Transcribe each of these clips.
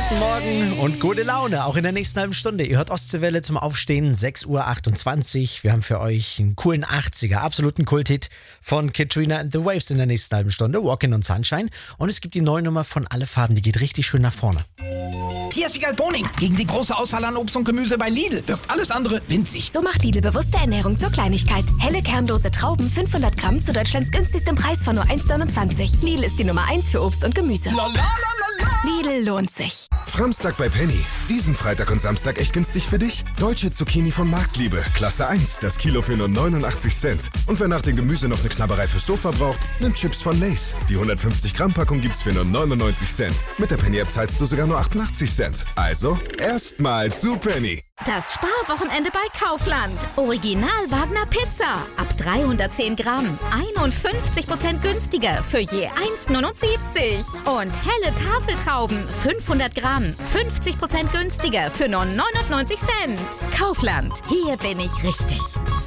Guten Morgen und gute Laune, auch in der nächsten halben Stunde. Ihr hört Ostseewelle zum Aufstehen, 6:28 Uhr. Wir haben für euch einen coolen 80er, absoluten Kulthit von Katrina and the Waves in der nächsten halben Stunde, Walkin' on Sunshine. Und es gibt die neue Nummer von Alle Farben, die geht richtig schön nach vorne. Hier ist Wiegald Boning. Gegen die große Auswahl an Obst und Gemüse bei Lidl wirkt alles andere winzig. So macht Lidl bewusste Ernährung zur Kleinigkeit. Helle kernlose Trauben, 500 Gramm zu Deutschlands günstigstem Preis von nur 1,29. Lidl ist die Nummer 1 für Obst und Gemüse. Lidl lohnt sich. Framstag bei Penny. Diesen Freitag und Samstag echt günstig für dich? Deutsche Zucchini von Marktliebe. Klasse 1. Das Kilo für nur 89 Cent. Und wer nach dem Gemüse noch eine Knabberei fürs Sofa braucht, nimmt Chips von Lay's. Die 150 Gramm Packung gibt's für nur 99 Cent. Mit der Penny-App zahlst du sogar nur 88 Cent. Also, erstmal zu Penny. Das Sparwochenende bei Kaufland. Original Wagner Pizza. Ab 310 Gramm. 51% günstiger für je 1,79. Und helle Tafeltrauben. 500 Gramm. 50% günstiger für nur 99 Cent. Kaufland. Hier bin ich richtig.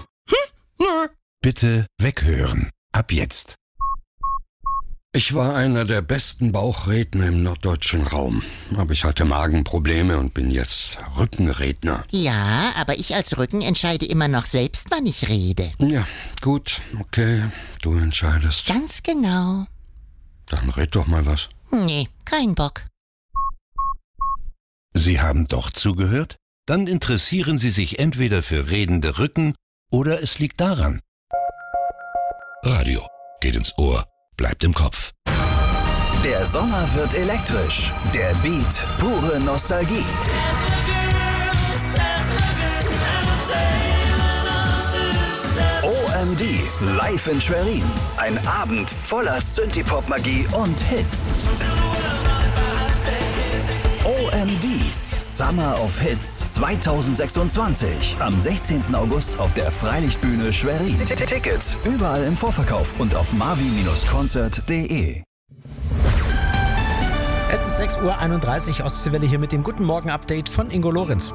Bitte weghören. Ab jetzt. Ich war einer der besten Bauchredner im norddeutschen Raum. Aber ich hatte Magenprobleme und bin jetzt Rückenredner. Ja, aber ich als Rücken entscheide immer noch selbst, wann ich rede. Ja, gut, okay, du entscheidest. Ganz genau. Dann red doch mal was. Nee, kein Bock. Sie haben doch zugehört? Dann interessieren Sie sich entweder für redende Rücken oder es liegt daran. Radio geht ins Ohr, bleibt im Kopf. Der Sommer wird elektrisch. Der Beat, pure Nostalgie. OMD, live in Schwerin. Ein Abend voller Synthie-Pop-Magie und Hits. OMDs Summer of Hits 2026. Am 16. August auf der Freilichtbühne Schwerin. Tickets überall im Vorverkauf und auf marvin-concert.de. Es ist 6:31 Uhr, Ostseewelle hier mit dem Guten Morgen-Update von Ingo Lorenz.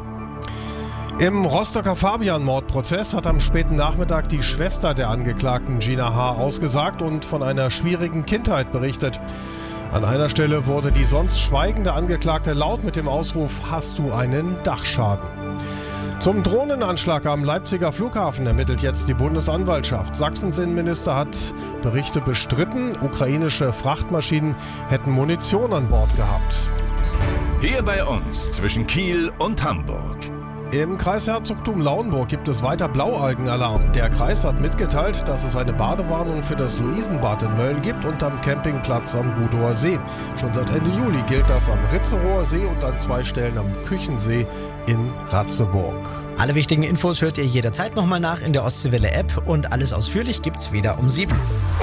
Im Rostocker Fabian-Mordprozess hat am späten Nachmittag die Schwester der Angeklagten Gina H. ausgesagt und von einer schwierigen Kindheit berichtet. An einer Stelle wurde die sonst schweigende Angeklagte laut mit dem Ausruf: Hast du einen Dachschaden? Zum Drohnenanschlag am Leipziger Flughafen ermittelt jetzt die Bundesanwaltschaft. Sachsens Innenminister hat Berichte bestritten, ukrainische Frachtmaschinen hätten Munition an Bord gehabt. Hier bei uns zwischen Kiel und Hamburg. Im Kreisherzogtum Lauenburg gibt es weiter Blaualgenalarm. Der Kreis hat mitgeteilt, dass es eine Badewarnung für das Luisenbad in Mölln gibt und am Campingplatz am Gudower See. Schon seit Ende Juli gilt das am Ritzerower See und an 2 Stellen am Küchensee in Ratzeburg. Alle wichtigen Infos hört ihr jederzeit nochmal nach in der Ostseewelle-App und alles ausführlich gibt's wieder um 7.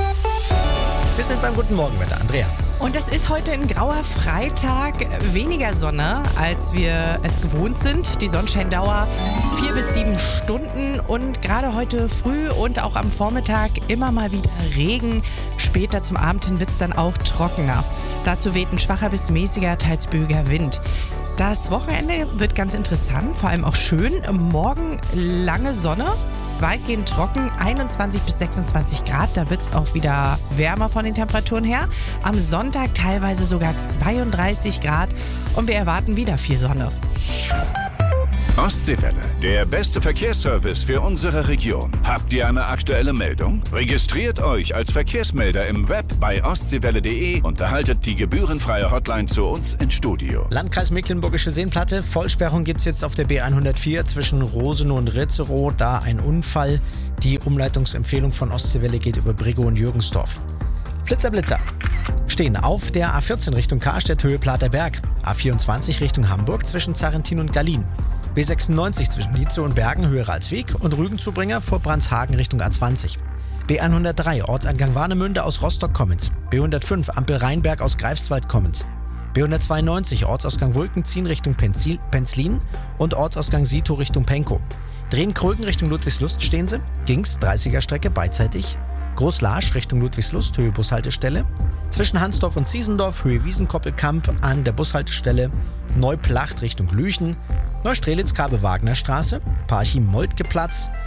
Wir sind beim Guten Morgenwetter. Andrea. Und das ist heute ein grauer Freitag, weniger Sonne, als wir es gewohnt sind. Die Sonnenscheindauer 4 bis 7 Stunden und gerade heute früh und auch am Vormittag immer mal wieder Regen. Später zum Abend hin wird es dann auch trockener. Dazu weht ein schwacher bis mäßiger, teils böiger Wind. Das Wochenende wird ganz interessant, vor allem auch schön. Morgen lange Sonne. Weitgehend trocken, 21 bis 26 Grad, da wird es auch wieder wärmer von den Temperaturen her. Am Sonntag teilweise sogar 32 Grad und wir erwarten wieder viel Sonne. Ostseewelle, der beste Verkehrsservice für unsere Region. Habt ihr eine aktuelle Meldung? Registriert euch als Verkehrsmelder im Web bei ostseewelle.de und erhaltet die gebührenfreie Hotline zu uns ins Studio. Landkreis Mecklenburgische Seenplatte. Vollsperrung gibt es jetzt auf der B104 zwischen Rosenow und Ritzerow. Da ein Unfall. Die Umleitungsempfehlung von Ostseewelle geht über Briggow und Jürgensdorf. Blitzer. Stehen auf der A14 Richtung Karstedt, Höhe Platerberg. A24 Richtung Hamburg zwischen Zarrentin und Gallien. B96 zwischen Lietzow und Bergen, Höhe Ralsweg und Rügenzubringer vor Brandshagen Richtung A20. B103 Ortsangang Warnemünde aus Rostock kommend. B105 Ampel Rheinberg aus Greifswald kommend. B192 Ortsausgang Wulkenziehen Richtung Penzlin und Ortsausgang Sito Richtung Penkow. Drehen Krögen Richtung Ludwigslust stehen sie. Gings 30er Strecke beidseitig. Großlarsch Richtung Ludwigslust, Höhe Bushaltestelle. Zwischen Hansdorf und Ziesendorf, Höhe Wiesenkoppelkamp an der Bushaltestelle. Neuplacht Richtung Lüchen. Neustrelitz-Kabe-Wagner-Straße, Parchim-Moltke-Platz,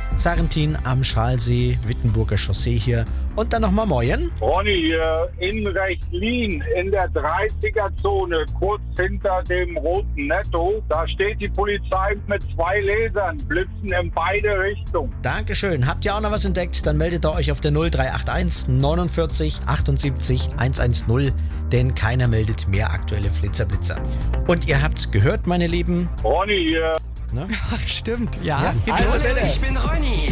Zarentin am Schalsee, Wittenburger Chaussee hier. Und dann nochmal Moin. Ronny hier in Rechtlin in der 30er-Zone, kurz hinter dem roten Netto. Da steht die Polizei mit 2 Lasern, blitzen in beide Richtungen. Dankeschön. Habt ihr auch noch was entdeckt? Dann meldet ihr euch auf der 0381 49 78 110, denn keiner meldet mehr aktuelle Flitzer-Blitzer. Und ihr habt's gehört, meine Lieben. Ronny hier. Ne? Ach, stimmt, ja. Also, ich bin Ronny.